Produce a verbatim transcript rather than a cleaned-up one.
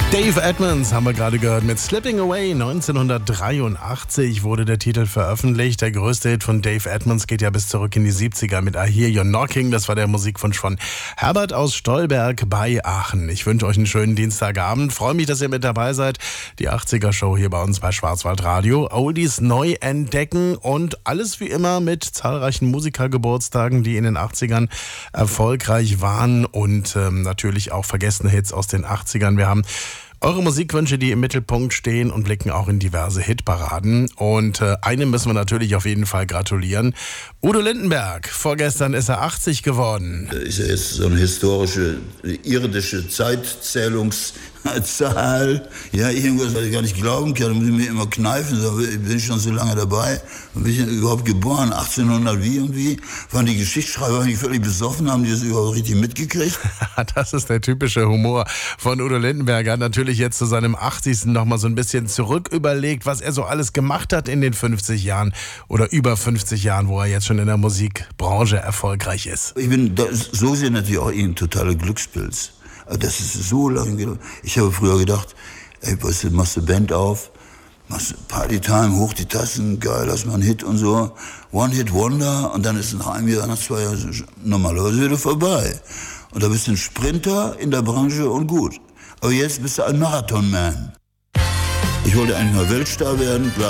Dave Edmunds haben wir gerade gehört mit Slipping Away. neunzehnhundertdreiundachtzig wurde der Titel veröffentlicht. Der größte Hit von Dave Edmunds geht ja bis zurück in die siebziger mit I Hear You're Knocking. Das war der Musikwunsch von Herbert aus Stolberg bei Aachen. Ich wünsche euch einen schönen Dienstagabend. Freue mich, dass ihr mit dabei seid. Die achtziger-Show hier bei uns bei Schwarzwaldradio. Oldies neu entdecken und alles wie immer mit zahlreichen Musikergeburtstagen, die in den achtzigern erfolgreich waren und ähm, natürlich auch vergessene Hits aus den achtzigern. Wir haben eure Musikwünsche, die im Mittelpunkt stehen und blicken auch in diverse Hitparaden. Und äh, einem müssen wir natürlich auf jeden Fall gratulieren. Udo Lindenberg, vorgestern ist er achtzig geworden. Ist ja jetzt so eine historische, irdische Zeitzählungszahl. Ja, irgendwas, was ich gar nicht glauben kann. Da muss ich mir immer kneifen. So, ich bin schon so lange dabei. Wann bin ich denn überhaupt geboren? achtzehnhundert wie und wie? Waren die Geschichtsschreiber eigentlich völlig besoffen? Haben die das überhaupt richtig mitgekriegt? Das ist der typische Humor von Udo Lindenberg. Er hat natürlich jetzt zu seinem achtzigsten nochmal so ein bisschen zurück überlegt, was er so alles gemacht hat in den fünfzig Jahren oder über fünfzig Jahren, wo er jetzt schon in der Musikbranche erfolgreich ist. Ich bin das, so sehr natürlich auch ein totaler Glückspilz. Das ist so lange. Ich habe früher gedacht, ey, weißt du, machst du Band auf, machst Partytime, hoch die Tassen, geil, lass mal einen Hit und so. One-Hit-Wonder und dann ist es nach einem Jahr, nach zwei Jahren normalerweise wieder vorbei. Und da bist du ein Sprinter in der Branche und gut. Aber jetzt bist du ein Marathonman. Ich wollte eigentlich mal Weltstar werden, klar.